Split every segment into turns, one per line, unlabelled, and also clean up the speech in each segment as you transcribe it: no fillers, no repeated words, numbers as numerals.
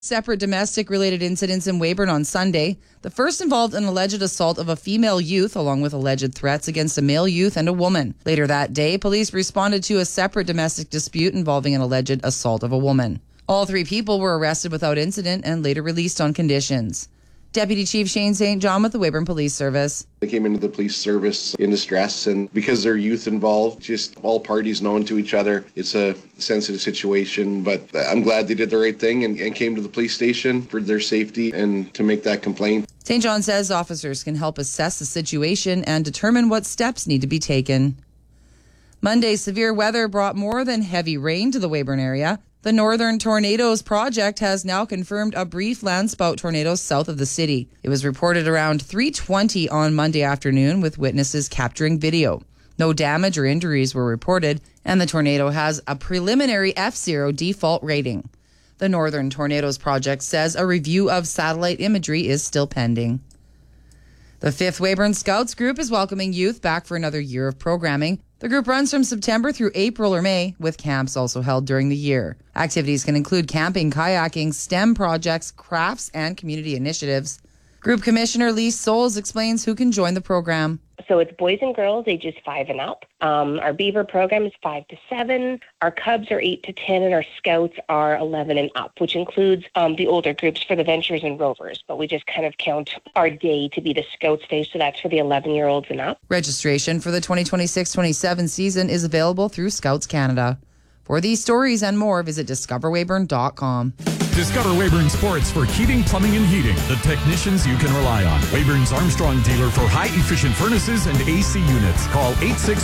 Separate domestic-related incidents in Weyburn on Sunday. The first involved an alleged assault of a female youth, along with alleged threats against a male youth and a woman. Later that day, police responded to a separate domestic dispute involving an alleged assault of a woman. All three people were arrested without incident and later released on conditions. Deputy Chief Shane St. John with the Weyburn Police Service.
They came into the police service in distress, and because there's youth involved, just all parties known to each other, it's a sensitive situation, but I'm glad they did the right thing and came to the police station for their safety and to make that complaint.
St. John says officers can help assess the situation and determine what steps need to be taken. Monday, severe weather brought more than heavy rain to the Weyburn area. The Northern Tornadoes Project has now confirmed a brief landspout tornado south of the city. It was reported around 3:20 on Monday afternoon, with witnesses capturing video. No damage or injuries were reported, and the tornado has a preliminary F0 default rating. The Northern Tornadoes Project says a review of satellite imagery is still pending. The 5th Weyburn Scouts group is welcoming youth back for another year of programming. The group runs from September through April or May, with camps also held during the year. Activities can include camping, kayaking, STEM projects, crafts, and community initiatives. Group Commissioner Lee Souls explains who can join the program.
So it's boys and girls ages 5 and up. Our Beaver program is 5 to 7. Our Cubs are 8 to 10, and our Scouts are 11 and up, which includes the older groups for the Ventures and Rovers. But we just kind of count our day to be the Scouts Day, so that's for the 11-year-olds and up.
Registration for the 2026-27 season is available through Scouts Canada. For these stories and more, visit discoverweyburn.com.
Discover Weyburn Sports for heating, plumbing, and heating. The technicians you can rely on. Weyburn's Armstrong dealer for high-efficient furnaces and AC units. Call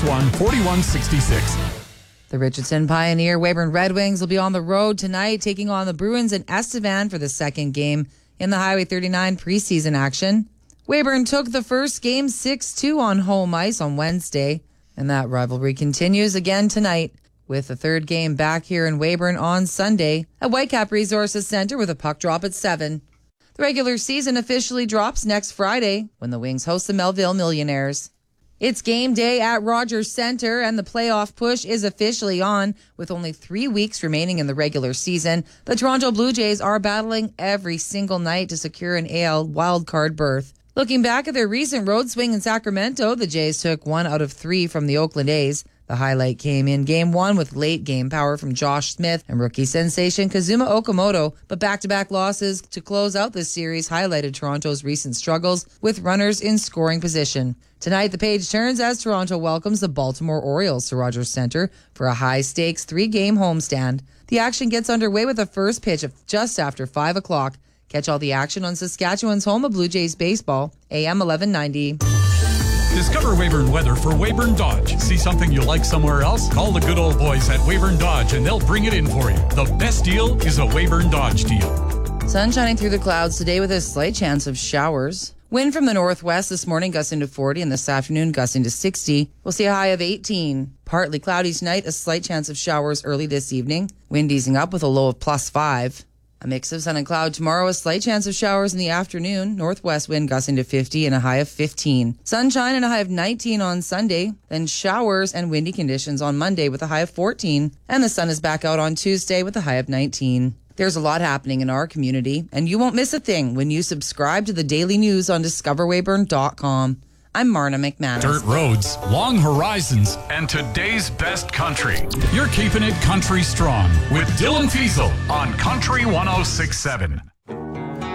861-4166.
The Richardson Pioneer Weyburn Red Wings will be on the road tonight, taking on the Bruins in Estevan for the second game in the Highway 39 preseason action. Weyburn took the first game 6-2 on home ice on Wednesday, and that rivalry continues again tonight, with the third game back here in Weyburn on Sunday at Whitecap Resources Centre with a puck drop at 7. The regular season officially drops next Friday when the Wings host the Melville Millionaires. It's game day at Rogers Centre, and the playoff push is officially on. With only 3 weeks remaining in the regular season, the Toronto Blue Jays are battling every single night to secure an AL wildcard berth. Looking back at their recent road swing in Sacramento, the Jays took 1 out of 3 from the Oakland A's. The highlight came in Game 1 with late game power from Josh Smith and rookie sensation Kazuma Okamoto, but back-to-back losses to close out this series highlighted Toronto's recent struggles with runners in scoring position. Tonight, the page turns as Toronto welcomes the Baltimore Orioles to Rogers Centre for a high-stakes 3-game homestand. The action gets underway with a first pitch of just after 5 o'clock. Catch all the action on Saskatchewan's home of Blue Jays baseball, AM 1190.
Discover Weyburn weather for Weyburn Dodge. See something you like somewhere else? Call the good old boys at Weyburn Dodge and they'll bring it in for you. The best deal is a Weyburn Dodge deal.
Sun shining through the clouds today with a slight chance of showers. Wind from the northwest this morning gusting to 40 and this afternoon gusting to 60. We'll see a high of 18. Partly cloudy tonight, a slight chance of showers early this evening. Wind easing up with a low of +5. A mix of sun and cloud tomorrow, a slight chance of showers in the afternoon. Northwest wind gusting to 50 and a high of 15. Sunshine and a high of 19 on Sunday. Then showers and windy conditions on Monday with a high of 14. And the sun is back out on Tuesday with a high of 19. There's a lot happening in our community, and you won't miss a thing when you subscribe to the daily news on discoverweyburn.com. I'm Marna McManus.
Dirt roads, long horizons, and today's best country. You're keeping it country strong with Dylan Fiesel on Country 106.7.